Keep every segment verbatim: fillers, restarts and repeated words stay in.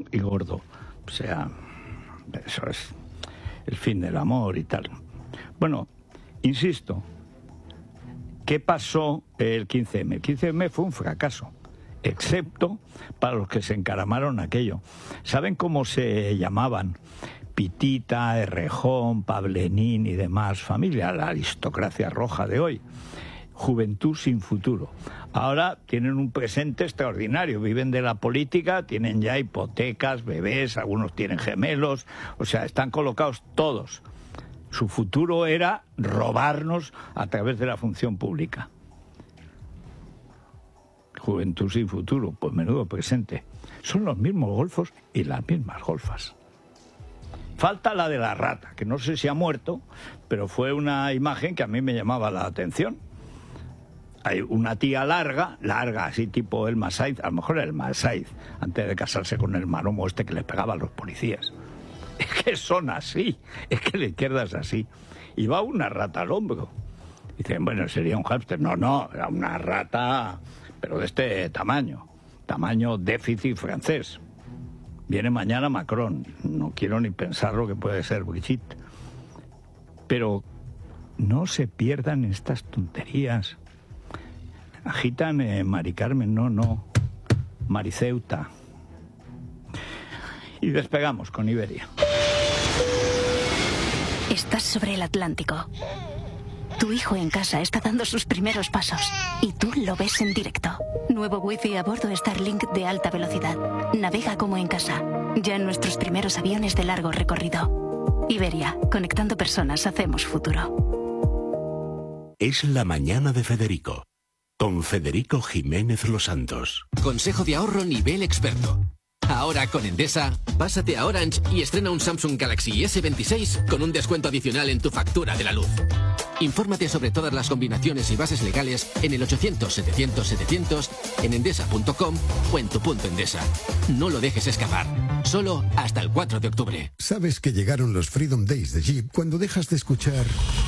y gordo. O sea, eso es el fin del amor y tal. Bueno, insisto, ¿qué pasó el quince eme? El quince eme fue un fracaso, excepto para los que se encaramaron aquello. ¿Saben cómo se llamaban? Pitita, Errejón, Pablenín y demás familia, la aristocracia roja de hoy. Juventud sin futuro. Ahora tienen un presente extraordinario, viven de la política, tienen ya hipotecas, bebés, algunos tienen gemelos, o sea, están colocados todos. Su futuro era robarnos a través de la función pública. Juventud sin futuro, pues menudo presente. Son los mismos golfos y las mismas golfas. Falta la de la rata, que no sé si ha muerto, pero fue una imagen que a mí me llamaba la atención. Hay una tía larga, larga, así tipo Elma Saiz, a lo mejor Elma Saiz, antes de casarse con el maromo este que les pegaba a los policías. Es que son así, es que la izquierda es así. Y va una rata al hombro. Dicen, bueno, sería un hámster. No, no, era una rata, pero de este tamaño, tamaño déficit francés. Viene mañana Macron, no quiero ni pensar lo que puede ser Brigitte. Pero no se pierdan estas tonterías. Agitan eh, Mari Carmen, no, no, Mariceuta. Y despegamos con Iberia. Estás sobre el Atlántico. Tu hijo en casa está dando sus primeros pasos y tú lo ves en directo. Nuevo wifi a bordo Starlink de alta velocidad. Navega como en casa. Ya en nuestros primeros aviones de largo recorrido. Iberia, conectando personas, hacemos futuro. Es la mañana de Federico, con Federico Jiménez Los Santos. Consejo de ahorro nivel experto. Ahora con Endesa, pásate a Orange y estrena un Samsung Galaxy ese veintiséis con un descuento adicional en tu factura de la luz. Infórmate sobre todas las combinaciones y bases legales en el ochocientos setecientos setecientos, en endesa punto com o en tu punto Endesa. No lo dejes escapar. Solo hasta el cuatro de octubre. Sabes que llegaron los Freedom Days de Jeep cuando dejas de escuchar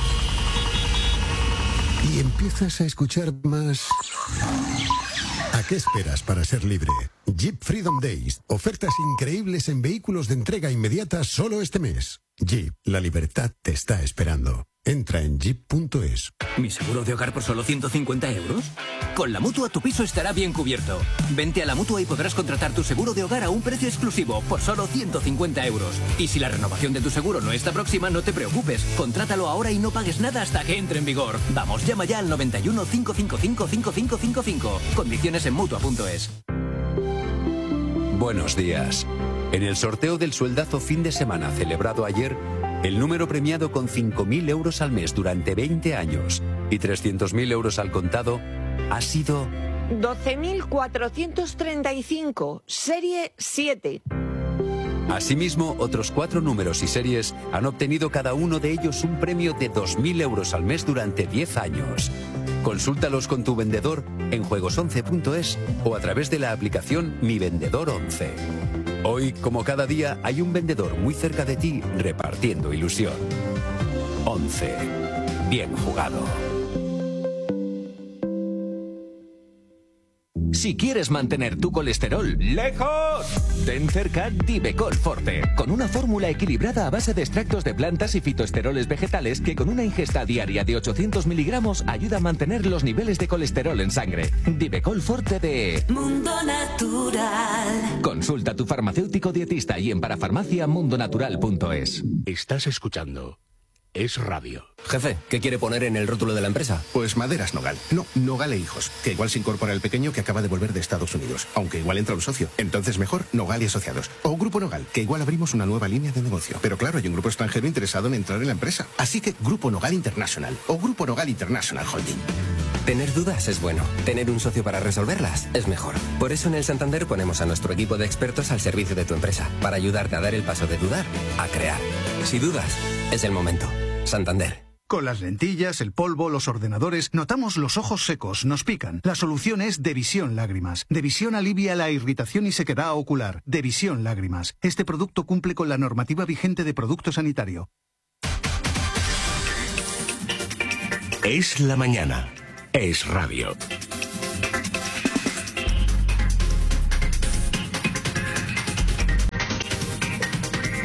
y empiezas a escuchar más. ¿A qué esperas para ser libre? Jeep Freedom Days. Ofertas increíbles en vehículos de entrega inmediata solo este mes. Jeep, la libertad te está esperando. Entra en jeep punto es. ¿Mi seguro de hogar por solo ciento cincuenta euros? Con la Mutua tu piso estará bien cubierto. Vente a la Mutua y podrás contratar tu seguro de hogar a un precio exclusivo por solo ciento cincuenta euros. Y si la renovación de tu seguro no está próxima, no te preocupes. Contrátalo ahora y no pagues nada hasta que entre en vigor. Vamos, llama ya al noventa y uno, cinco cinco cinco, cinco cinco cinco cinco. Condiciones en mutua punto es. Buenos días. En el sorteo del sueldazo fin de semana celebrado ayer, el número premiado con cinco mil euros al mes durante veinte años y trescientos mil euros al contado ha sido doce mil cuatrocientos treinta y cinco, serie siete. Asimismo, otros cuatro números y series han obtenido cada uno de ellos un premio de dos mil euros al mes durante diez años. Consúltalos con tu vendedor en juegos once punto es o a través de la aplicación Mi Vendedor once. Hoy, como cada día, hay un vendedor muy cerca de ti repartiendo ilusión. once. Bien jugado. Si quieres mantener tu colesterol lejos, ten cerca Divecol Forte, con una fórmula equilibrada a base de extractos de plantas y fitoesteroles vegetales que con una ingesta diaria de ochocientos miligramos ayuda a mantener los niveles de colesterol en sangre. Divecol Forte de Mundo Natural. Consulta a tu farmacéutico dietista y en parafarmacia mundo natural punto es. Estás escuchando Es Radio. Jefe, ¿qué quiere poner en el rótulo de la empresa? Pues Maderas Nogal. No, Nogal e Hijos. Que igual se incorpora el pequeño que acaba de volver de Estados Unidos. Aunque igual entra un socio. Entonces mejor Nogal y Asociados. O Grupo Nogal, que igual abrimos una nueva línea de negocio. Pero claro, hay un grupo extranjero interesado en entrar en la empresa. Así que Grupo Nogal International. O Grupo Nogal International Holding. Tener dudas es bueno. Tener un socio para resolverlas es mejor. Por eso en el Santander ponemos a nuestro equipo de expertos al servicio de tu empresa. Para ayudarte a dar el paso de dudar a crear. Si dudas, es el momento. Santander. Con las lentillas, el polvo, los ordenadores, notamos los ojos secos, nos pican. La solución es Devisión Lágrimas. Devisión alivia la irritación y sequedad ocular. Devisión Lágrimas. Este producto cumple con la normativa vigente de producto sanitario. Es la mañana. Es Radio.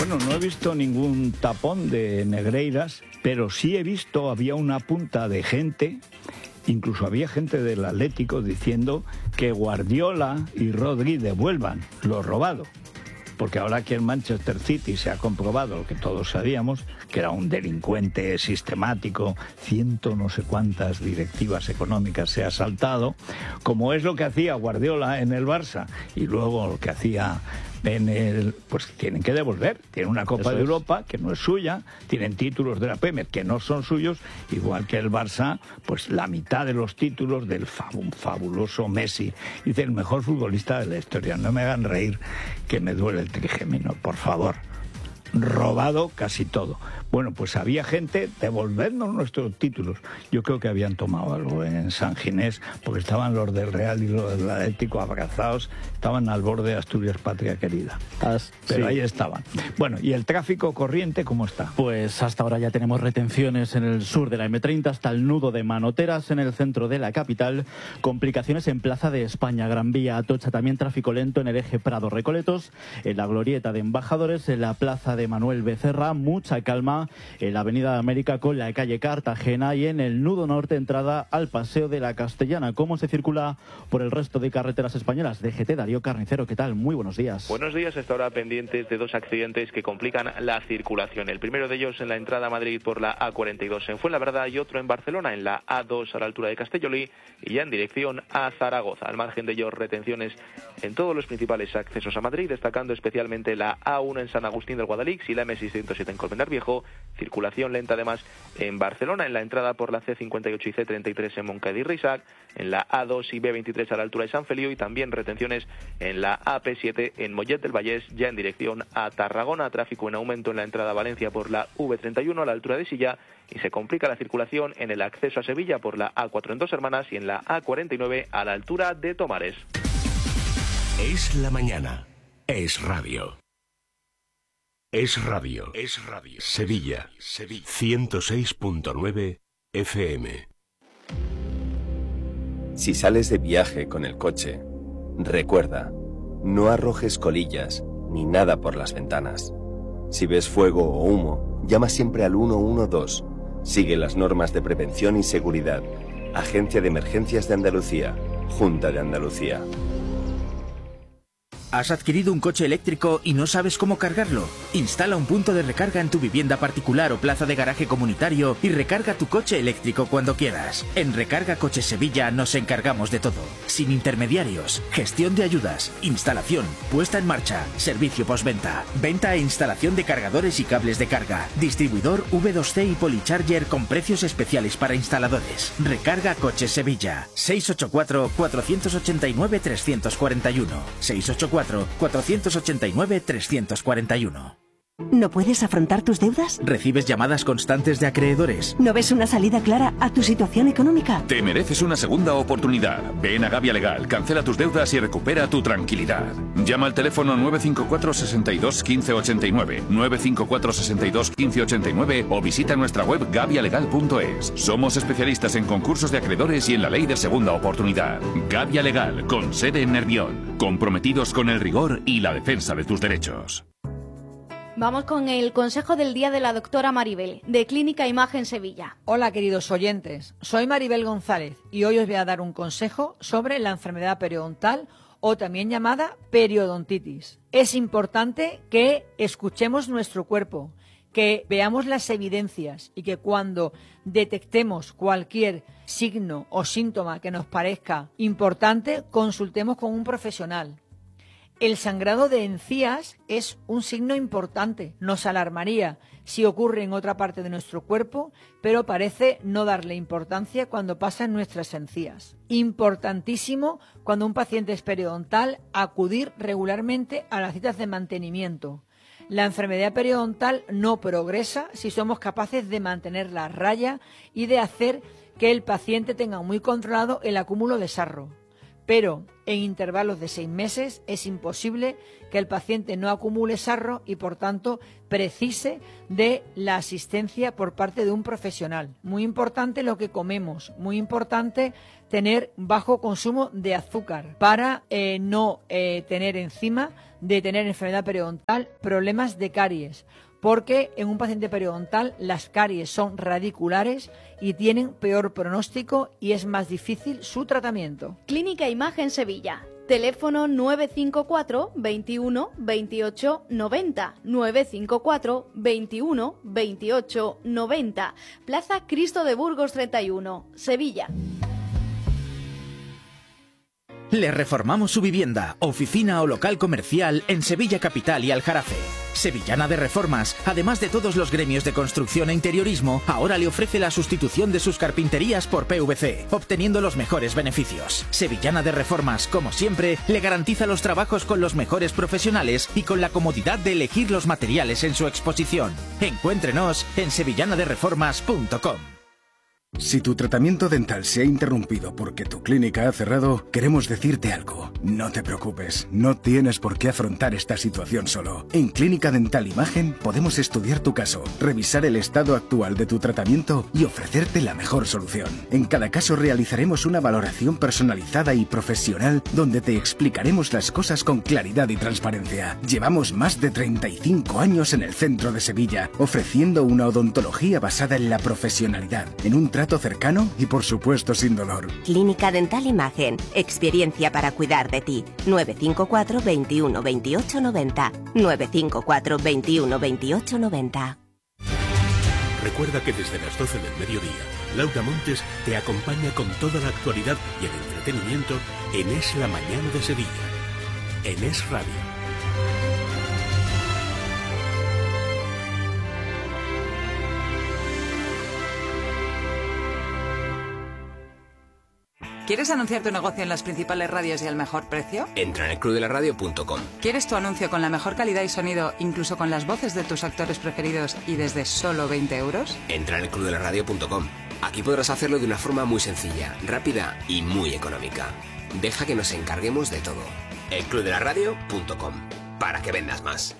Bueno, no he visto ningún tapón de negreiras, pero sí he visto, había una punta de gente, incluso había gente del Atlético diciendo que Guardiola y Rodri devuelvan lo robado. Porque ahora que en Manchester City se ha comprobado lo que todos sabíamos, que era un delincuente sistemático, ciento no sé cuántas directivas económicas se ha saltado, como es lo que hacía Guardiola en el Barça y luego lo que hacía en el, pues tienen que devolver. Tienen una Copa de Europa que no es suya, tienen títulos de la Premier que no son suyos, igual que el Barça, pues la mitad de los títulos del fabuloso Messi. Dice, el mejor futbolista de la historia. No me hagan reír, que me duele el trigémino, por favor. Robado casi todo. Bueno, pues había gente, devolvernos nuestros títulos. Yo creo que habían tomado algo en San Ginés, porque estaban los del Real y los del Atlético abrazados, estaban al borde de Asturias, patria querida. As, Pero sí. ahí estaban. Bueno, ¿y el tráfico corriente cómo está? Pues hasta ahora ya tenemos retenciones en el sur de la eme treinta hasta el nudo de Manoteras en el centro de la capital, complicaciones en Plaza de España, Gran Vía, Atocha, también tráfico lento en el eje Prado-Recoletos, en la glorieta de Embajadores, en la plaza de Manuel Becerra, mucha calma en la avenida de América con la calle Cartagena y en el nudo norte entrada al paseo de la Castellana. ¿Cómo se circula por el resto de carreteras españolas? D G T, Darío Carnicero, ¿qué tal? Muy buenos días. Buenos días, hasta ahora pendientes de dos accidentes que complican la circulación. El primero de ellos en la entrada a Madrid por la A cuarenta y dos en Fuenlabrada y otro en Barcelona en la A dos a la altura de Castellolí y ya en dirección a Zaragoza. Al margen de ellos, retenciones en todos los principales accesos a Madrid, destacando especialmente la A uno en San Agustín del Guadalix y la eme seiscientos siete en Colmenar Viejo. Circulación lenta además en Barcelona en la entrada por la ce cincuenta y ocho y ce treinta y tres en Moncada y Reixac, en la A dos y be veintitrés a la altura de San Feliu y también retenciones en la A P siete en Mollet del Vallès ya en dirección a Tarragona. Tráfico en aumento en la entrada a Valencia por la ve treinta y uno a la altura de Silla y se complica la circulación en el acceso a Sevilla por la A cuatro en Dos Hermanas y en la A cuarenta y nueve a la altura de Tomares. Es la mañana. Es radio. Es radio. Es radio. Sevilla. Sevilla. ciento seis punto nueve F M. Si sales de viaje con el coche, recuerda, no arrojes colillas ni nada por las ventanas. Si ves fuego o humo, llama siempre al uno uno dos. Sigue las normas de prevención y seguridad. Agencia de Emergencias de Andalucía. Junta de Andalucía. ¿Has adquirido un coche eléctrico y no sabes cómo cargarlo? Instala un punto de recarga en tu vivienda particular o plaza de garaje comunitario y recarga tu coche eléctrico cuando quieras. En Recarga Coches Sevilla nos encargamos de todo. Sin intermediarios, gestión de ayudas, instalación, puesta en marcha, servicio postventa, venta e instalación de cargadores y cables de carga, distribuidor ve dos ce y Policharger con precios especiales para instaladores. Recarga Coches Sevilla. seis ocho cuatro, cuatro ocho nueve, tres cuatro uno. seis ocho cuatro, cuatro ocho nueve, tres cuatro uno. ¿No puedes afrontar tus deudas? ¿Recibes llamadas constantes de acreedores? ¿No ves una salida clara a tu situación económica? Te mereces una segunda oportunidad. Ven a Gavia Legal, cancela tus deudas y recupera tu tranquilidad. Llama al teléfono nueve cinco cuatro, seis dos, uno cinco ocho nueve, nueve cinco cuatro, seis dos, uno cinco ocho nueve o visita nuestra web gavia legal punto es. Somos especialistas en concursos de acreedores y en la ley de segunda oportunidad. Gavia Legal, con sede en Nervión. Comprometidos con el rigor y la defensa de tus derechos. Vamos con el consejo del día de la doctora Maribel, de Clínica Imagen Sevilla. Hola, queridos oyentes. Soy Maribel González y hoy os voy a dar un consejo sobre la enfermedad periodontal o también llamada periodontitis. Es importante que escuchemos nuestro cuerpo, que veamos las evidencias y que cuando detectemos cualquier signo o síntoma que nos parezca importante, consultemos con un profesional. El sangrado de encías es un signo importante. Nos alarmaría si ocurre en otra parte de nuestro cuerpo, pero parece no darle importancia cuando pasa en nuestras encías. Importantísimo cuando un paciente es periodontal acudir regularmente a las citas de mantenimiento. La enfermedad periodontal no progresa si somos capaces de mantenerla a raya y de hacer que el paciente tenga muy controlado el acúmulo de sarro. pero en intervalos de seis meses es imposible que el paciente no acumule sarro y, por tanto, precise de la asistencia por parte de un profesional. Muy importante lo que comemos, muy importante tener bajo consumo de azúcar para eh, no eh, tener encima de tener enfermedad periodontal problemas de caries, porque en un paciente periodontal las caries son radiculares y tienen peor pronóstico y es más difícil su tratamiento. Clínica Imagen Sevilla. Teléfono nueve cinco cuatro, veintiuno, veintiocho, noventa, nueve cinco cuatro, veintiuno, veintiocho, noventa. Plaza Cristo de Burgos treinta y uno, Sevilla. Le reformamos su vivienda, oficina o local comercial en Sevilla Capital y Aljarafe. Sevillana de Reformas, además de todos los gremios de construcción e interiorismo, ahora le ofrece la sustitución de sus carpinterías por P V C, obteniendo los mejores beneficios. Sevillana de Reformas, como siempre, le garantiza los trabajos con los mejores profesionales y con la comodidad de elegir los materiales en su exposición. Encuéntrenos en sevillana de reformas punto com. Si tu tratamiento dental se ha interrumpido porque tu clínica ha cerrado, queremos decirte algo. No te preocupes, no tienes por qué afrontar esta situación solo. En Clínica Dental Imagen podemos estudiar tu caso, revisar el estado actual de tu tratamiento y ofrecerte la mejor solución. En cada caso realizaremos una valoración personalizada y profesional donde te explicaremos las cosas con claridad y transparencia. Llevamos más de treinta y cinco años en el centro de Sevilla, ofreciendo una odontología basada en la profesionalidad, en un trato cercano y, por supuesto, sin dolor. Clínica Dental Imagen. Experiencia para cuidar de ti. nueve cinco cuatro, veintiuno, veintiocho, noventa. nueve cinco cuatro, veintiuno, veintiocho, noventa. Recuerda que desde las doce del mediodía, Laura Montes te acompaña con toda la actualidad y el entretenimiento en Es la Mañana de Sevilla, en Es Radio. ¿Quieres anunciar tu negocio en las principales radios y al mejor precio? Entra en el club de la radio punto com. ¿Quieres tu anuncio con la mejor calidad y sonido, incluso con las voces de tus actores preferidos y desde solo veinte euros? Entra en el club de la radio punto com. Aquí podrás hacerlo de una forma muy sencilla, rápida y muy económica. Deja que nos encarguemos de todo. el club de la radio punto com. Para que vendas más.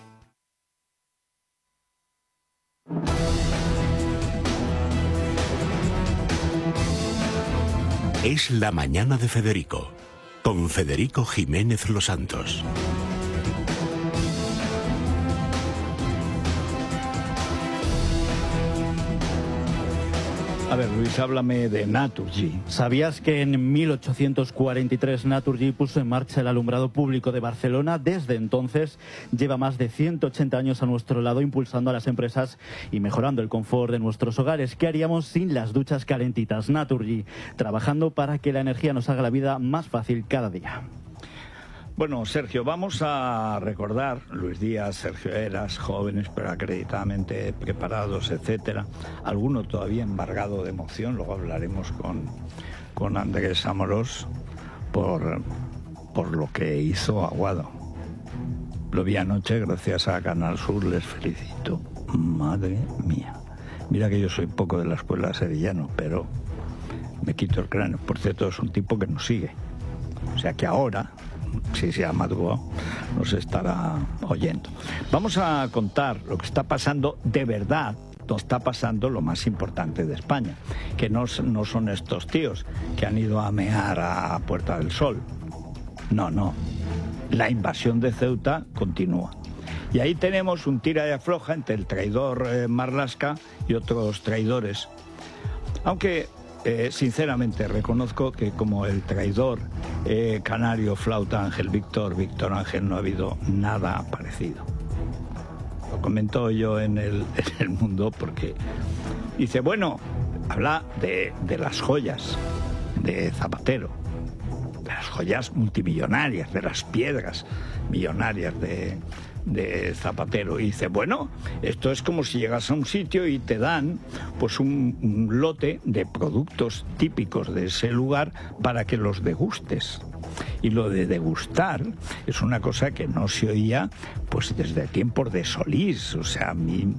Es la Mañana de Federico, con Federico Jiménez Los Santos. A ver, Luis, háblame de Naturgy. ¿Sabías que en mil ochocientos cuarenta y tres Naturgy puso en marcha el alumbrado público de Barcelona? Desde entonces lleva más de ciento ochenta años a nuestro lado, impulsando a las empresas y mejorando el confort de nuestros hogares. ¿Qué haríamos sin las duchas calentitas? Naturgy, trabajando para que la energía nos haga la vida más fácil cada día. Bueno, Sergio, vamos a recordar, Luis Díaz, Sergio Eras, jóvenes pero acreditadamente preparados, etcétera. Alguno todavía embargado de emoción, luego hablaremos con, con Andrés Amorós por, por lo que hizo Aguado. Lo vi anoche, gracias a Canal Sur, les felicito. Madre mía. Mira que yo soy poco de la escuela sevillano, pero me quito el cráneo. Por cierto, es un tipo que nos sigue. O sea que ahora, si se ha madrugado, nos estará oyendo. Vamos a contar lo que está pasando de verdad. Nos está pasando lo más importante de España, que no, no son estos tíos que han ido a mear a Puerta del Sol. No, no. La invasión de Ceuta continúa. Y ahí tenemos un tira y afloja entre el traidor eh, Marlaska y otros traidores. Aunque Eh, sinceramente reconozco que como el traidor eh, canario Flauta Ángel Víctor, Víctor Ángel, no ha habido nada parecido. Lo comento yo en el, en el Mundo porque dice, bueno, habla de, de las joyas de Zapatero, de las joyas multimillonarias, de las piedras millonarias de... de Zapatero, y dice, bueno, esto es como si llegas a un sitio y te dan pues un, un lote de productos típicos de ese lugar para que los degustes. Y lo de degustar es una cosa que no se oía pues desde tiempos de Solís, o sea, a mí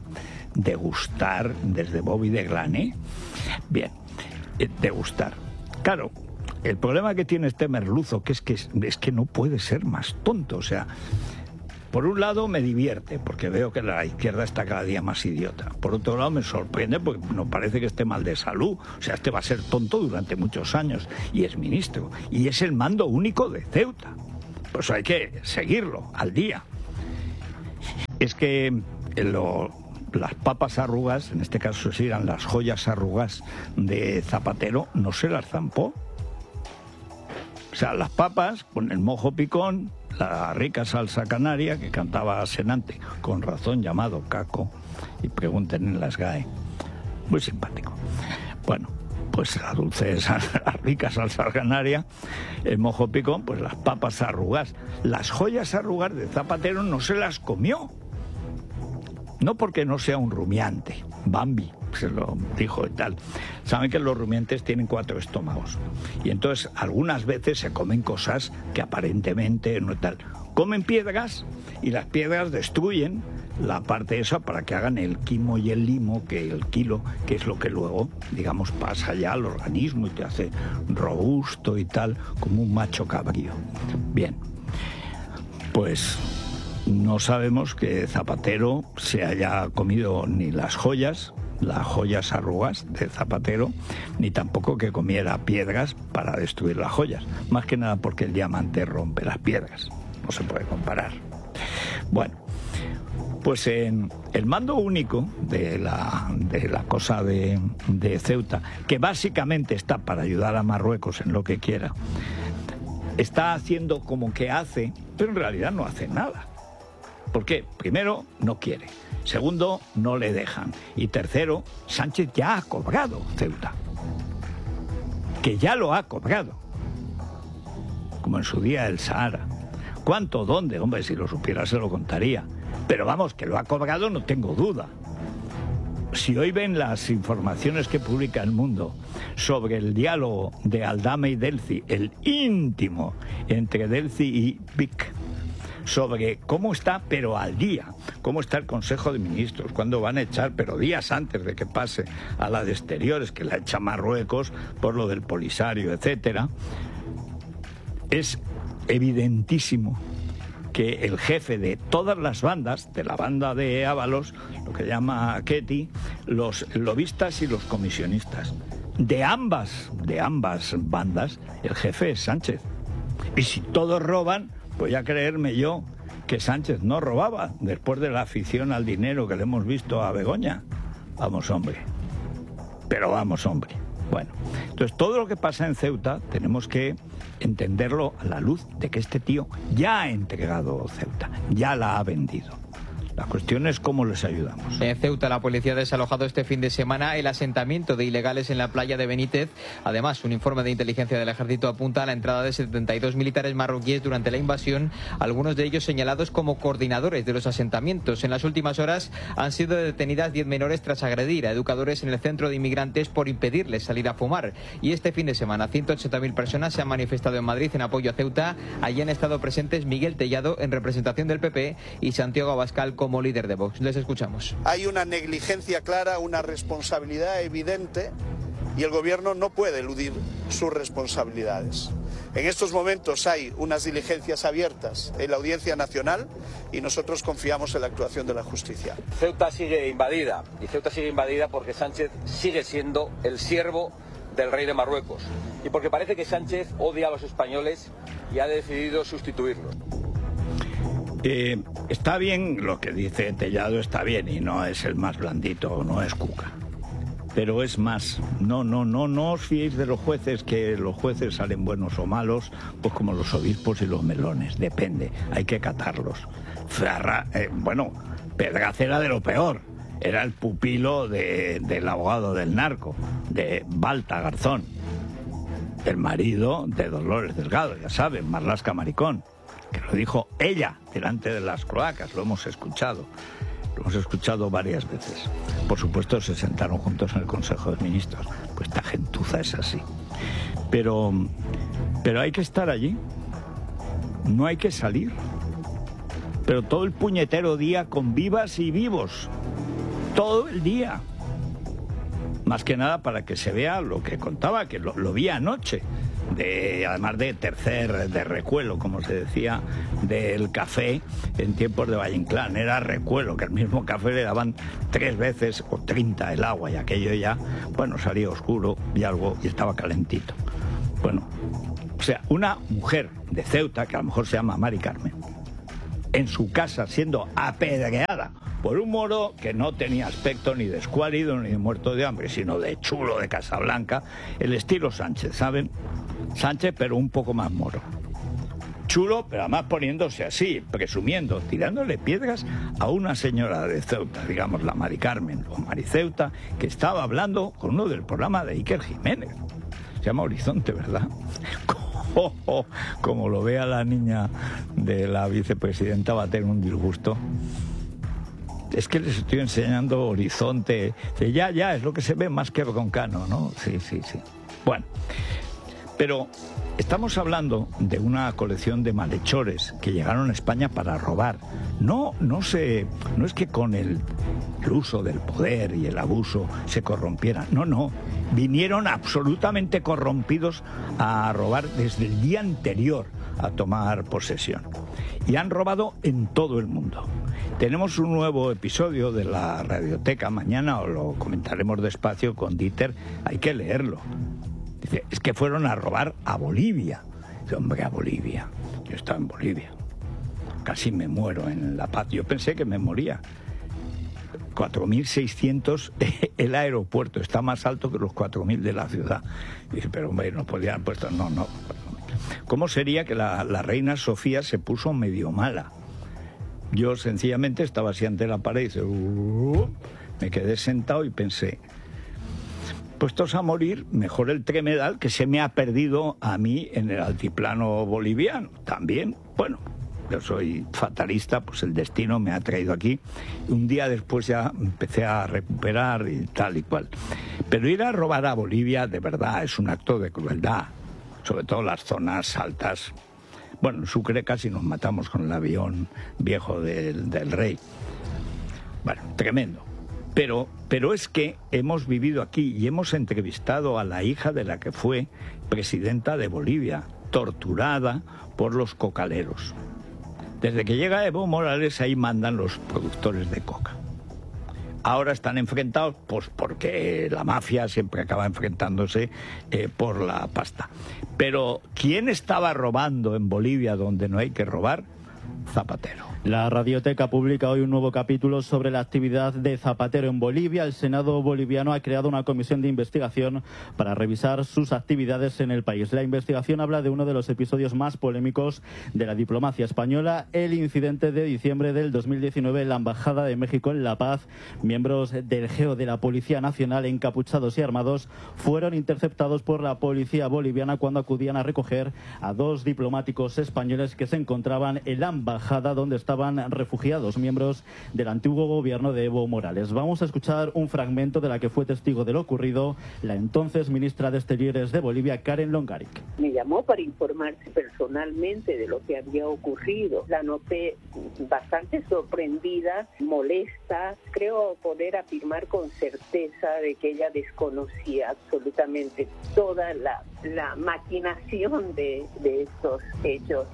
degustar desde Bobby de Glané. Bien, eh, degustar. Claro, el problema que tiene este merluzo, que es que, es que no puede ser más tonto, o sea... Por un lado me divierte, porque veo que la izquierda está cada día más idiota. Por otro lado me sorprende, porque no parece que esté mal de salud. O sea, este va a ser tonto durante muchos años. Y es ministro. Y es el mando único de Ceuta. Pues hay que seguirlo al día. Es que lo, las papas arrugas, en este caso eran las joyas arrugas de Zapatero, no se las zampó. O sea, las papas con el mojo picón, la rica salsa canaria que cantaba Senante, con razón llamado Caco, y pregunten en las G A E. Muy simpático. Bueno, pues la dulce, la rica salsa canaria, el mojo picón, pues las papas arrugas. Las joyas arrugas de Zapatero no se las comió. No porque no sea un rumiante, Bambi se lo dijo y tal. Saben que los rumiantes tienen cuatro estómagos y entonces algunas veces se comen cosas que aparentemente no tal. Comen piedras y las piedras destruyen la parte esa para que hagan el quimo y el limo, que el kilo, que es lo que luego, digamos, pasa ya al organismo y te hace robusto y tal, como un macho cabrío. Bien, pues no sabemos que Zapatero se haya comido ni las joyas, las joyas arrugas de Zapatero, ni tampoco que comiera piedras para destruir las joyas. Más que nada porque el diamante rompe las piedras. No se puede comparar. Bueno, pues en el mando único de la, de la cosa de, de Ceuta, que básicamente está para ayudar a Marruecos en lo que quiera, está haciendo como que hace, pero en realidad no hace nada. ¿Por qué? Primero, no quiere. Segundo, no le dejan. Y tercero, Sánchez ya ha cobrado Ceuta. Que ya lo ha cobrado. Como en su día el Sahara. ¿Cuánto? ¿Dónde? Hombre, si lo supiera se lo contaría. Pero vamos, que lo ha cobrado no tengo duda. Si hoy ven las informaciones que publica El Mundo sobre el diálogo de Aldame y Delci, el íntimo entre Delci y Vic, sobre cómo está, pero al día, cómo está el Consejo de Ministros, cuándo van a echar, pero días antes de que pase a la de Exteriores, que la echa Marruecos por lo del Polisario, etcétera, es evidentísimo que el jefe de todas las bandas, de la banda de Ábalos, lo que llama Ketty, los lobistas y los comisionistas, de ambas, de ambas bandas, el jefe es Sánchez. Y si todos roban, voy a creerme yo que Sánchez no robaba, después de la afición al dinero que le hemos visto a Begoña. Vamos, hombre. Pero vamos, hombre. Bueno, entonces todo lo que pasa en Ceuta tenemos que entenderlo a la luz de que este tío ya ha entregado Ceuta, ya la ha vendido. La cuestión es cómo les ayudamos. En Ceuta, la policía ha desalojado este fin de semana el asentamiento de ilegales en la playa de Benítez. Además, un informe de inteligencia del ejército apunta a la entrada de setenta y dos militares marroquíes durante la invasión, algunos de ellos señalados como coordinadores de los asentamientos. En las últimas horas han sido detenidas diez menores tras agredir a educadores en el centro de inmigrantes por impedirles salir a fumar. Y este fin de semana, ciento ochenta mil personas se han manifestado en Madrid en apoyo a Ceuta. Allí han estado presentes Miguel Tellado en representación del P P y Santiago Abascal como líder de Vox. Les escuchamos. Hay una negligencia clara, una responsabilidad evidente y el gobierno no puede eludir sus responsabilidades. En estos momentos hay unas diligencias abiertas en la Audiencia Nacional y nosotros confiamos en la actuación de la justicia. Ceuta sigue invadida y Ceuta sigue invadida porque Sánchez sigue siendo el siervo del rey de Marruecos y porque parece que Sánchez odia a los españoles y ha decidido sustituirlos. Eh, está bien lo que dice Tellado, está bien, y no es el más blandito, no es Cuca. Pero es más, no, no, no, no os fiéis de los jueces, que los jueces salen buenos o malos, pues como los obispos y los melones, depende, hay que catarlos. Ferra, eh, bueno, Pedraz era de lo peor, era el pupilo de, del abogado del narco, de Balta Garzón, el marido de Dolores Delgado, ya saben, Marlaska Maricón, que lo dijo ella delante de las cloacas, lo hemos escuchado, lo hemos escuchado varias veces. Por supuesto se sentaron juntos en el Consejo de Ministros, pues esta gentuza es así. Pero, pero hay que estar allí, no hay que salir, pero todo el puñetero día con vivas y vivos, todo el día. Más que nada para que se vea lo que contaba, que lo, lo vi anoche, de, además de tercer, de recuelo, como se decía, del café en tiempos de Valle Inclán. Era recuelo, que el mismo café le daban tres veces o treinta el agua, y aquello ya, bueno, salía oscuro y algo, y estaba calentito. Bueno, o sea, una mujer de Ceuta, que a lo mejor se llama Mari Carmen, en su casa siendo apedreada por un moro que no tenía aspecto ni de escuálido ni de muerto de hambre, sino de chulo de Casablanca, el estilo Sánchez, ¿saben? Sánchez, pero un poco más moro. Chulo, pero además poniéndose así, presumiendo, tirándole piedras a una señora de Ceuta, digamos la Mari Carmen o Mari Ceuta, que estaba hablando con uno del programa de Iker Jiménez. Se llama Horizonte, ¿verdad? Oh, oh, como lo vea la niña de la vicepresidenta, va a tener un disgusto. Es que les estoy enseñando Horizonte. Ya, ya, es lo que se ve más que Broncano, ¿no? Sí, sí, sí. Bueno, pero estamos hablando de una colección de malhechores que llegaron a España para robar. No, no se, no es que con el, el uso del poder y el abuso se corrompieran. No, no. Vinieron absolutamente corrompidos a robar desde el día anterior a tomar posesión. Y han robado en todo el mundo. Tenemos un nuevo episodio de la Radioteca. Mañana os lo comentaremos despacio con Dieter. Hay que leerlo. Dice, es que fueron a robar a Bolivia. Dice, hombre, a Bolivia. Yo estaba en Bolivia. Casi me muero en La Paz. Yo pensé que me moría. cuatro mil seiscientos el aeropuerto. Está más alto que los cuatro mil de la ciudad. Dice, pero hombre, no podían haber puesto... No, no. ¿Cómo sería que la, la reina Sofía se puso medio mala? Yo sencillamente estaba así ante la pared y dice, uh, me quedé sentado y pensé, puestos a morir, mejor el Tremedal, que se me ha perdido a mí en el altiplano boliviano. También, bueno, yo soy fatalista, pues el destino me ha traído aquí. Un día después ya empecé a recuperar y tal y cual. Pero ir a robar a Bolivia, de verdad, es un acto de crueldad. Sobre todo las zonas altas. Bueno, en Sucre casi nos matamos con el avión viejo del, del rey. Bueno, tremendo. Pero, pero es que hemos vivido aquí y hemos entrevistado a la hija de la que fue presidenta de Bolivia, torturada por los cocaleros. Desde que llega Evo Morales, ahí mandan los productores de coca. Ahora están enfrentados, pues porque la mafia siempre acaba enfrentándose eh, por la pasta. Pero ¿quién estaba robando en Bolivia donde no hay que robar? Zapatero. La Radioteca publica hoy un nuevo capítulo sobre la actividad de Zapatero en Bolivia. El Senado boliviano ha creado una comisión de investigación para revisar sus actividades en el país. La investigación habla de uno de los episodios más polémicos de la diplomacia española, el incidente de diciembre del dos mil diecinueve en la Embajada de México en La Paz. Miembros del GEO de la Policía Nacional, encapuchados y armados, fueron interceptados por la policía boliviana cuando acudían a recoger a dos diplomáticos españoles que se encontraban en la embajada donde estaban refugiados, miembros del antiguo gobierno de Evo Morales. Vamos a escuchar un fragmento de la que fue testigo de lo ocurrido la entonces ministra de Exteriores de Bolivia, Karen Longaric. Me llamó para informarse personalmente de lo que había ocurrido. La noté bastante sorprendida, molesta. Creo poder afirmar con certeza de que ella desconocía absolutamente toda la, la maquinación de, de estos hechos.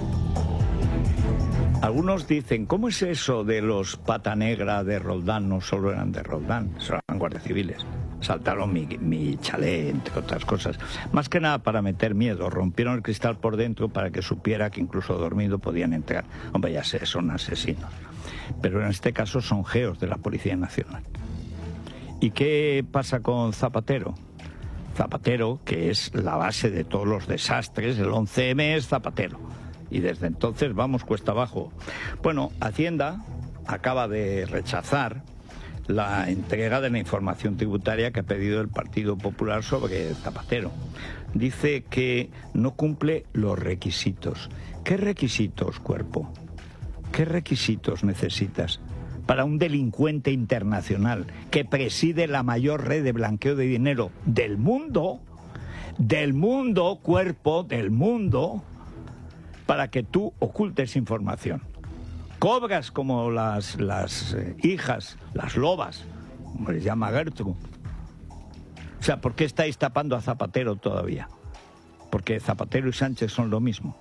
Algunos dicen, ¿cómo es eso de los pata negra de Roldán? No solo eran de Roldán, solo eran guardias civiles. Saltaron mi, mi chalet, entre otras cosas. Más que nada para meter miedo. Rompieron el cristal por dentro para que supiera que incluso dormido podían entrar. Hombre, ya sé, son asesinos. Pero en este caso son geos de la Policía Nacional. ¿Y qué pasa con Zapatero? Zapatero, que es la base de todos los desastres, el once eme es Zapatero. Y desde entonces vamos cuesta abajo. Bueno, Hacienda acaba de rechazar la entrega de la información tributaria que ha pedido el Partido Popular sobre Zapatero. Dice que no cumple los requisitos. ¿Qué requisitos, cuerpo? ¿Qué requisitos necesitas para un delincuente internacional que preside la mayor red de blanqueo de dinero del mundo? Del mundo, cuerpo, del mundo, para que tú ocultes información. Cobras como las, las eh, hijas, las lobas, como les llama Gertrude. O sea, ¿por qué estáis tapando a Zapatero todavía? porque Zapatero y Sánchez son lo mismo.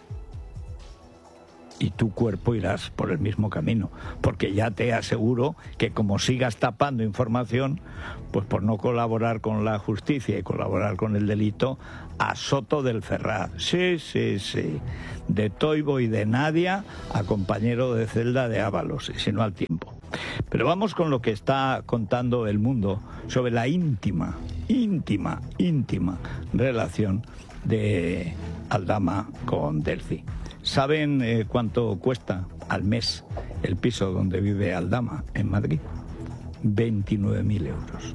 Y tu cuerpo irás por el mismo camino, porque ya te aseguro que como sigas tapando información, pues por no colaborar con la justicia y colaborar con el delito, a Soto del Ferraz, sí, sí, sí, de Toibo y de Nadia a compañero de celda de Ábalos, y si no al tiempo. Pero vamos con lo que está contando El Mundo sobre la íntima, íntima, íntima relación de Aldama con Delcy. ¿Saben eh, cuánto cuesta al mes el piso donde vive Aldama en Madrid? veintinueve mil euros.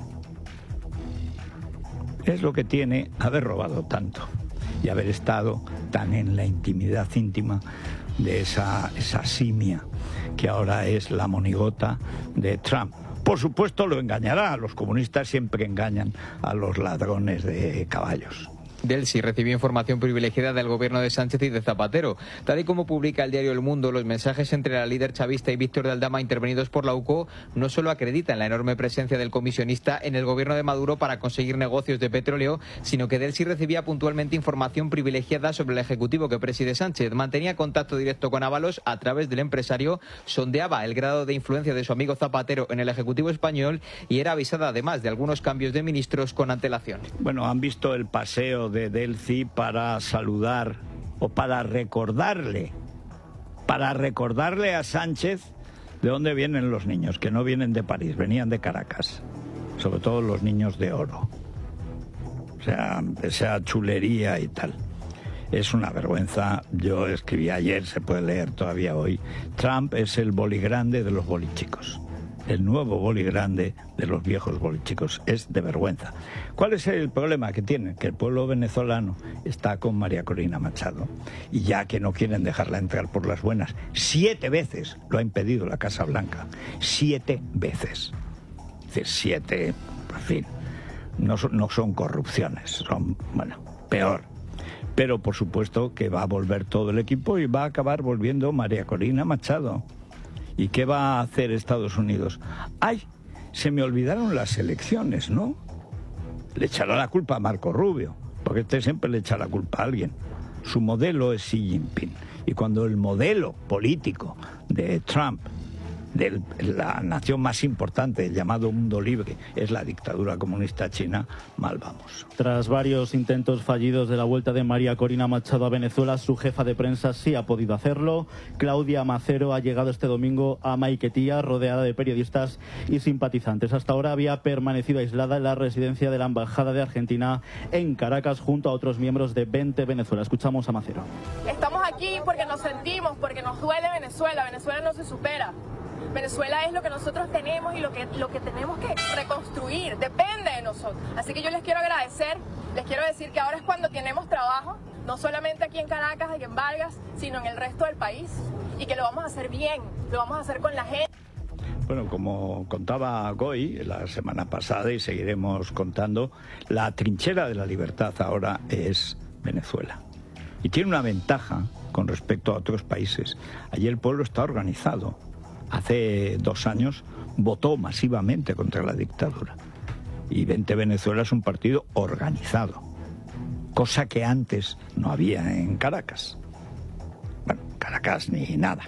Es lo que tiene haber robado tanto y haber estado tan en la intimidad íntima de esa, esa simia que ahora es la monigota de Trump. Por supuesto lo engañará, los comunistas siempre engañan a los ladrones de caballos. Delcy recibió información privilegiada del gobierno de Sánchez y de Zapatero. Tal y como publica el diario El Mundo, los mensajes entre la líder chavista y Víctor de Aldama intervenidos por la U C O no solo acreditan la enorme presencia del comisionista en el gobierno de Maduro para conseguir negocios de petróleo, sino que Delcy recibía puntualmente información privilegiada sobre el ejecutivo que preside Sánchez. Mantenía contacto directo con Ábalos a través del empresario, sondeaba el grado de influencia de su amigo Zapatero en el ejecutivo español y era avisada además de algunos cambios de ministros con antelación. Bueno, han visto el paseo de Delcy para saludar o para recordarle, para recordarle a Sánchez de dónde vienen los niños, que no vienen de París, venían de Caracas, sobre todo los niños de oro. O sea, esa chulería y tal. Es una vergüenza. Yo escribí ayer, se puede leer todavía hoy. Trump es el boli grande de los bolichicos. El nuevo boli grande de los viejos bolichicos. Es de vergüenza. ¿Cuál es el problema que tienen? Que el pueblo venezolano está con María Corina Machado y ya que no quieren dejarla entrar por las buenas, siete veces lo ha impedido la Casa Blanca. Siete veces. Es decir, siete, en fin, no son, no son corrupciones, son, bueno, peor. Pero por supuesto que va a volver todo el equipo y va a acabar volviendo María Corina Machado. ¿Y qué va a hacer Estados Unidos? ¡Ay! Se me olvidaron las elecciones, ¿no? Le echará la culpa a Marco Rubio, porque este siempre le echa la culpa a alguien. Su modelo es Xi Jinping. Y cuando el modelo político de Trump, de la nación más importante, el llamado mundo libre, es la dictadura comunista china, mal vamos. Tras varios intentos fallidos de la vuelta de María Corina Machado a Venezuela, su jefa de prensa sí ha podido hacerlo. Claudia Macero ha llegado este domingo a Maiquetía, rodeada de periodistas y simpatizantes. Hasta ahora había permanecido aislada en la residencia de la Embajada de Argentina en Caracas, junto a otros miembros de Vente Venezuela. Escuchamos a Macero. Estamos aquí porque nos sentimos, porque nos duele Venezuela. Venezuela no se supera. Venezuela es lo que nosotros tenemos y lo que, lo que tenemos que reconstruir, depende de nosotros. Así que yo les quiero agradecer, les quiero decir que ahora es cuando tenemos trabajo, no solamente aquí en Caracas y en Vargas, sino en el resto del país, y que lo vamos a hacer bien, lo vamos a hacer con la gente. Bueno, como contaba Goy la semana pasada y seguiremos contando, la trinchera de la libertad ahora es Venezuela. Y tiene una ventaja con respecto a otros países. Allí el pueblo está organizado. Hace dos años votó masivamente contra la dictadura. Y Vente Venezuela es un partido organizado, cosa que antes no había en Caracas. Bueno, Caracas ni nada.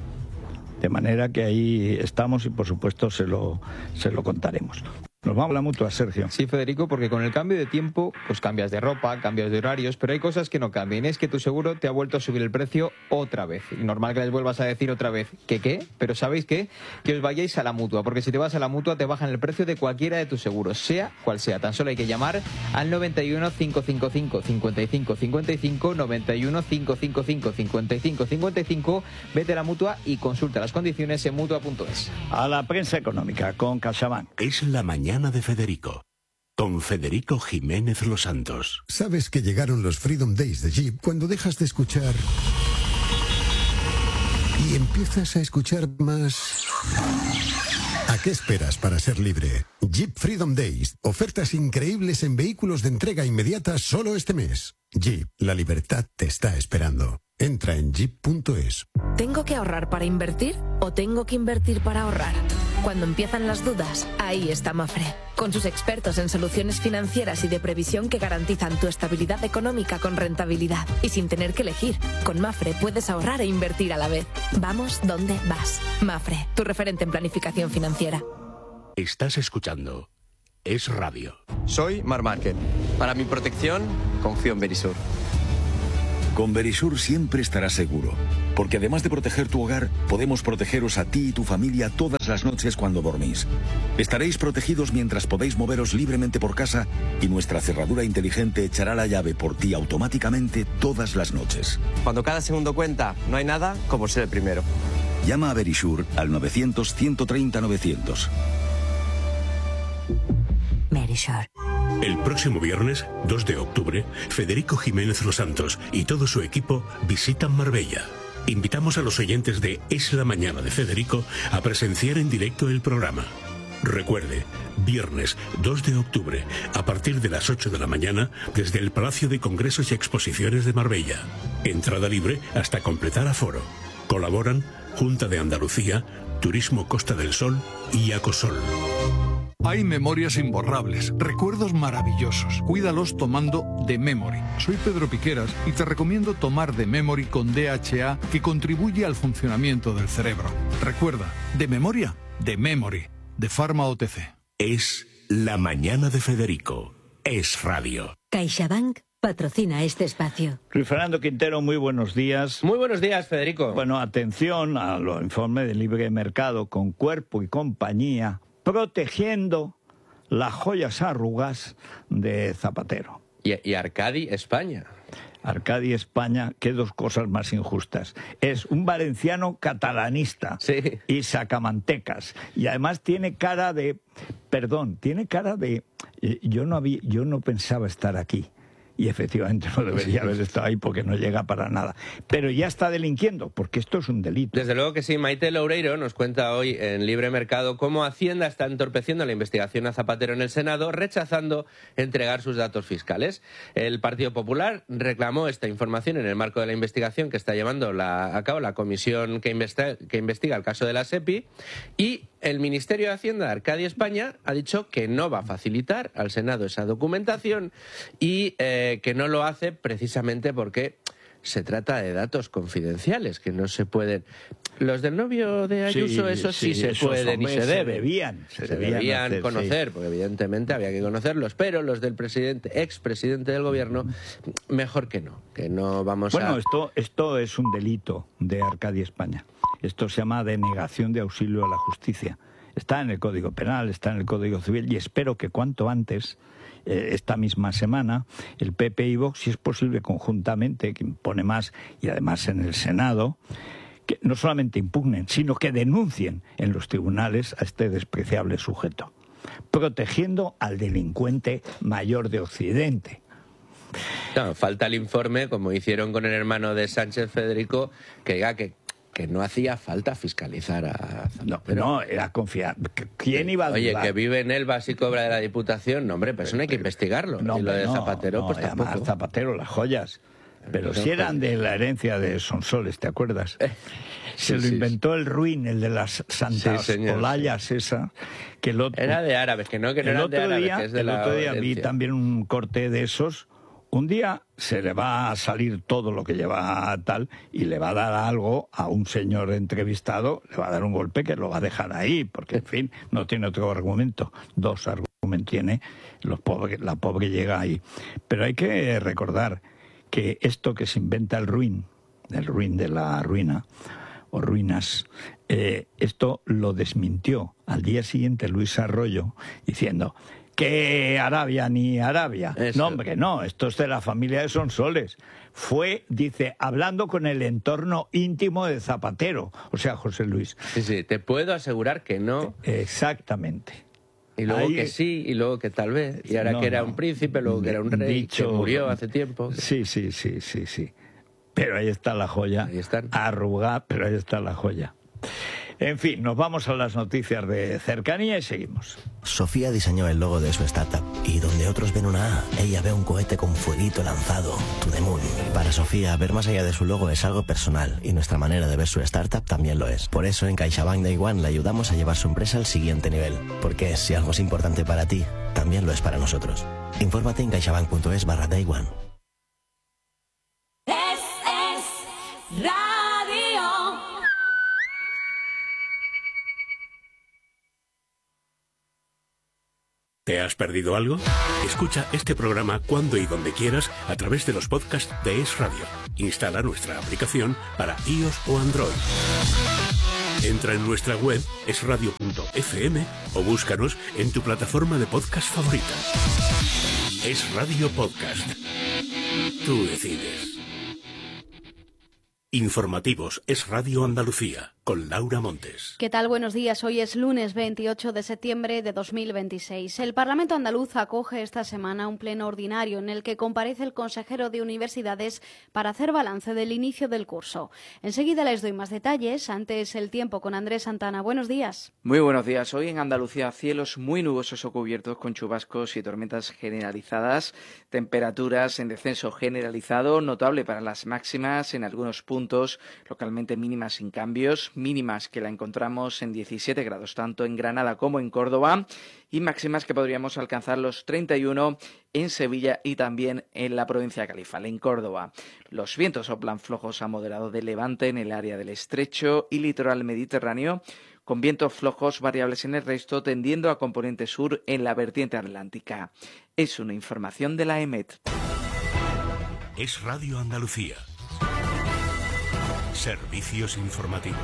De manera que ahí estamos y por supuesto se lo, se lo contaremos. Nos vamos a la mutua, Sergio. Sí, Federico, porque con el cambio de tiempo, pues cambias de ropa, cambias de horarios, pero hay cosas que no cambian. Es que tu seguro te ha vuelto a subir el precio otra vez. Y normal que les vuelvas a decir otra vez, ¿qué qué? Pero ¿sabéis qué? Que os vayáis a la mutua, porque si te vas a la mutua te bajan el precio de cualquiera de tus seguros, sea cual sea. Tan solo hay que llamar al noventa y uno, cinco cinco cinco, cincuenta y cinco cincuenta y cinco, noventa y uno, cinco cinco cinco, cincuenta y cinco cincuenta y cinco, vete a la mutua y consulta las condiciones en mutua punto es. A la prensa económica con CaixaBank. Es la mañana de Federico, con Federico Jiménez Los Santos. Sabes que llegaron los Freedom Days de Jeep cuando dejas de escuchar y empiezas a escuchar más. ¿A qué esperas para ser libre? Jeep Freedom Days. Ofertas increíbles en vehículos de entrega inmediata solo este mes. Jeep, la libertad te está esperando. Entra en jeep punto es. ¿Tengo que ahorrar para invertir o tengo que invertir para ahorrar? Cuando empiezan las dudas, ahí está Mafre, con sus expertos en soluciones financieras y de previsión que garantizan tu estabilidad económica con rentabilidad y sin tener que elegir. Con Mafre puedes ahorrar e invertir a la vez. Vamos donde vas. Mafre, tu referente en planificación financiera. Estás escuchando Es Radio. Soy Mar Márquez. Para mi protección, confío en Verisur. Con Verisur siempre estarás seguro, porque además de proteger tu hogar, podemos protegeros a ti y tu familia todas las noches cuando dormís. Estaréis protegidos mientras podéis moveros libremente por casa y nuestra cerradura inteligente echará la llave por ti automáticamente todas las noches. Cuando cada segundo cuenta, no hay nada como ser el primero. Llama a Verisur al novecientos, ciento treinta, novecientos. Verisur. El próximo viernes, dos de octubre, Federico Jiménez Los Santos y todo su equipo visitan Marbella. Invitamos a los oyentes de Es la Mañana de Federico a presenciar en directo el programa. Recuerde, viernes dos de octubre, a partir de las ocho de la mañana, desde el Palacio de Congresos y Exposiciones de Marbella. Entrada libre hasta completar aforo. Colaboran Junta de Andalucía, Turismo Costa del Sol y Acosol. Hay memorias imborrables, recuerdos maravillosos. Cuídalos tomando The Memory. Soy Pedro Piqueras y te recomiendo tomar The Memory con D H A, que contribuye al funcionamiento del cerebro. Recuerda, de memoria, The Memory, de Pharma O T C. Es la mañana de Federico. Es Radio. CaixaBank patrocina este espacio. Luis Fernando Quintero, muy buenos días. Muy buenos días, Federico. Bueno, atención a los informes del libre mercado con Cuerpo y Compañía, protegiendo las joyas arrugas de Zapatero. Y, y Arcadi España. Arcadi España, qué dos cosas más injustas. Es un valenciano catalanista sí. y sacamantecas. Y además tiene cara de... Perdón, tiene cara de... Yo no, había, yo no pensaba estar aquí. Y efectivamente no debería haber estado ahí porque no llega para nada. Pero ya está delinquiendo, porque esto es un delito. Desde luego que sí. Maite Loureiro nos cuenta hoy en Libre Mercado cómo Hacienda está entorpeciendo la investigación a Zapatero en el Senado, rechazando entregar sus datos fiscales. El Partido Popular reclamó esta información en el marco de la investigación que está llevando la, a cabo la comisión que investiga, que investiga el caso de la SEPI, y el Ministerio de Hacienda de Arcadia España ha dicho que no va a facilitar al Senado esa documentación y eh, que no lo hace precisamente porque se trata de datos confidenciales que no se pueden... Los del novio de Ayuso, sí, eso sí, sí se esos pueden y se deben. Se debían, se se debían, debían hacer, conocer, sí. Porque evidentemente había que conocerlos, pero los del presidente, expresidente del gobierno, mejor que no, que no vamos bueno, a... Bueno, esto, esto es un delito de Arcadia España. Esto se llama denegación de auxilio a la justicia. Está en el Código Penal, está en el Código Civil, y espero que cuanto antes, eh, esta misma semana, el P P y Vox, si es posible conjuntamente, que impone más, y además en el Senado, que no solamente impugnen, sino que denuncien en los tribunales a este despreciable sujeto, protegiendo al delincuente mayor de Occidente. No, falta el informe, como hicieron con el hermano de Sánchez, Federico, que diga que que no hacía falta fiscalizar a Zapatero. No, no, era confiar. ¿Quién iba a dudar? Oye, que vive en Elba y cobra de la Diputación, no, hombre, pues eso no hay que investigarlo. No, y lo de no, Zapatero, no, pues tampoco. Zapatero, las joyas. Pero si eran de la herencia de Sonsoles, ¿te acuerdas? Eh, Se sí, lo sí, inventó el Ruin, el de las santas sí, señor, olayas, sí. esa. Que el otro, era de árabes, que no, que no el eran de otro árabes, día, que es de el la otro día vi herencia. también un corte de esos. Un día se le va a salir todo lo que lleva a tal y le va a dar algo a un señor entrevistado, le va a dar un golpe que lo va a dejar ahí, porque en fin, no tiene otro argumento. Dos argumentos tiene, los pobres, la pobre llega ahí. Pero hay que recordar que esto que se inventa el Ruin, el Ruin de la ruina, o ruinas, eh, esto lo desmintió al día siguiente Luis Arroyo diciendo... que Arabia ni Arabia. Eso. No, hombre, no, esto es de la familia de Sonsoles. Fue, dice, hablando con el entorno íntimo de Zapatero, o sea, José Luis. Sí, sí, te puedo asegurar que no. Exactamente. Y luego Ahí... que sí, y luego que tal vez. Y ahora no, que era no. un príncipe, luego que era un rey, Dicho... que murió hace tiempo. Sí, sí, sí, sí, sí. Pero ahí está la joya. Ahí están. Arrugada, pero ahí está la joya. En fin, nos vamos a las noticias de cercanía y seguimos. Sofía diseñó el logo de su startup y donde otros ven una A, ella ve un cohete con fueguito lanzado, to the moon. Para Sofía, ver más allá de su logo es algo personal y nuestra manera de ver su startup también lo es. Por eso en CaixaBank Day One le ayudamos a llevar su empresa al siguiente nivel. Porque si algo es importante para ti, también lo es para nosotros. Infórmate en caixabank.es barra Day One. Es, es radio. ¿Te has perdido algo? Escucha este programa cuando y donde quieras a través de los podcasts de Es Radio. Instala nuestra aplicación para iOS o Android. Entra en nuestra web es radio punto efe eme o búscanos en tu plataforma de podcast favorita. Es Radio Podcast. Tú decides. Informativos Es Radio Andalucía, con Laura Montes. ¿Qué tal? Buenos días. Hoy es lunes veintiocho de septiembre de dos mil veintiséis. El Parlamento andaluz acoge esta semana un pleno ordinario en el que comparece el consejero de Universidades para hacer balance del inicio del curso. Enseguida les doy más detalles. Antes el tiempo con Andrés Santana. Buenos días. Muy buenos días. Hoy en Andalucía cielos muy nubosos o cubiertos con chubascos y tormentas generalizadas. Temperaturas en descenso generalizado, notable para las máximas en algunos puntos, localmente mínimas sin cambios. Mínimas que la encontramos en diecisiete grados, tanto en Granada como en Córdoba, y máximas que podríamos alcanzar los treinta y uno en Sevilla y también en la provincia de Califal, en Córdoba. Los vientos soplan flojos a moderado de levante en el área del estrecho y litoral mediterráneo, con vientos flojos variables en el resto, tendiendo a componente sur en la vertiente atlántica. Es una información de la E M E T. Es Radio Andalucía. Servicios informativos.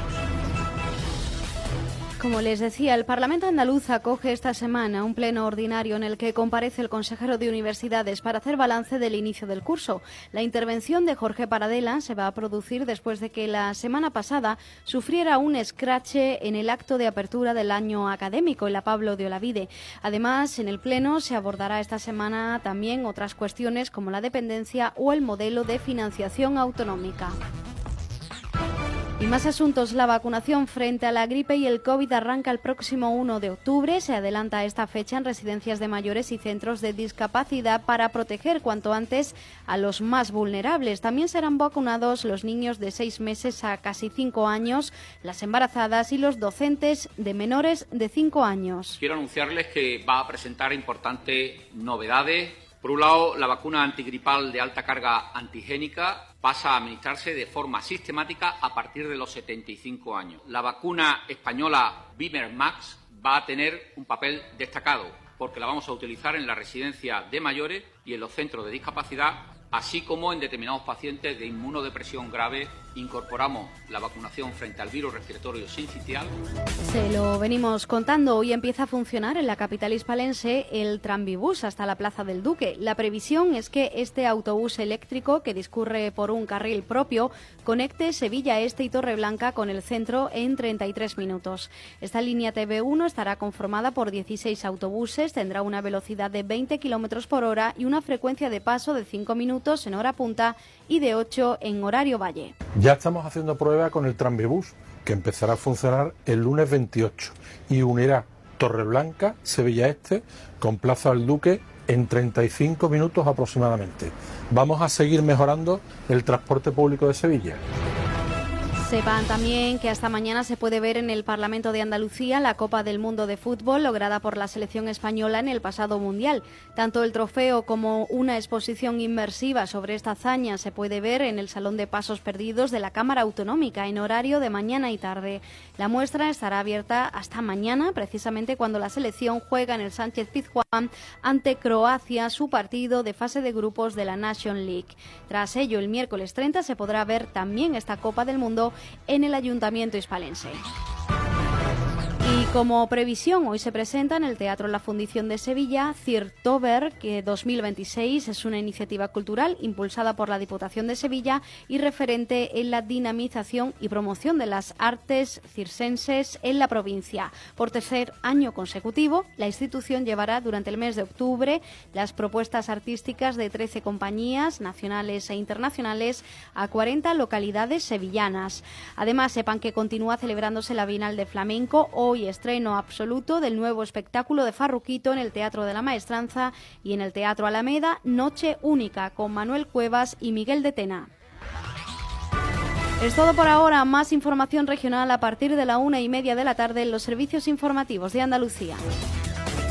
Como les decía, el Parlamento andaluz acoge esta semana un pleno ordinario en el que comparece el consejero de Universidades para hacer balance del inicio del curso. La intervención de Jorge Paradela se va a producir después de que la semana pasada sufriera un escrache en el acto de apertura del año académico en la Pablo de Olavide. Además, en el pleno se abordará esta semana también otras cuestiones como la dependencia o el modelo de financiación autonómica. Y más asuntos. La vacunación frente a la gripe y el COVID arranca el próximo uno de octubre. Se adelanta esta fecha en residencias de mayores y centros de discapacidad para proteger cuanto antes a los más vulnerables. También serán vacunados los niños de seis meses a casi cinco años, las embarazadas y los docentes de menores de cinco años. Quiero anunciarles que va a presentar importantes novedades. Por un lado, la vacuna antigripal de alta carga antigénica pasa a administrarse de forma sistemática a partir de los setenta y cinco años. La vacuna española Bimermax va a tener un papel destacado porque la vamos a utilizar en la residencia de mayores y en los centros de discapacidad, así como en determinados pacientes de inmunodepresión grave. Incorporamos la vacunación frente al virus respiratorio sincitial. Se lo venimos contando. Hoy empieza a funcionar en la capital hispalense el tranvibús hasta la Plaza del Duque. La previsión es que este autobús eléctrico, que discurre por un carril propio, conecte Sevilla Este y Torreblanca con el centro en treinta y tres minutos. Esta línea T V uno estará conformada por dieciséis autobuses, tendrá una velocidad de veinte kilómetros por hora y una frecuencia de paso de cinco minutos en hora punta y de ocho en horario valle. Ya estamos haciendo prueba con el tranvibús, que empezará a funcionar el lunes veintiocho y unirá Torreblanca, Sevilla Este, con Plaza del Duque en treinta y cinco minutos aproximadamente. Vamos a seguir mejorando el transporte público de Sevilla. Sepan también que hasta mañana se puede ver en el Parlamento de Andalucía la Copa del Mundo de Fútbol lograda por la selección española en el pasado Mundial. Tanto el trofeo como una exposición inmersiva sobre esta hazaña se puede ver en el Salón de Pasos Perdidos de la Cámara Autonómica en horario de mañana y tarde. La muestra estará abierta hasta mañana, precisamente cuando la selección juega en el Sánchez Pizjuán ante Croacia su partido de fase de grupos de la Nation League. Tras ello, el miércoles treinta se podrá ver también esta Copa del Mundo en el Ayuntamiento hispalense. Y Como previsión, hoy se presenta en el Teatro La Fundición de Sevilla Cirtober, que dos mil veintiséis es una iniciativa cultural impulsada por la Diputación de Sevilla y referente en la dinamización y promoción de las artes circenses en la provincia. Por tercer año consecutivo, la institución llevará durante el mes de octubre las propuestas artísticas de trece compañías nacionales e internacionales a cuarenta localidades sevillanas. Además, sepan que continúa celebrándose la Bienal de Flamenco. Hoy estreno absoluto del nuevo espectáculo de Farruquito en el Teatro de la Maestranza y en el Teatro Alameda, Noche Única, con Manuel Cuevas y Miguel de Tena. Es todo por ahora. Más información regional a partir de la una y media de la tarde en los servicios informativos de Andalucía.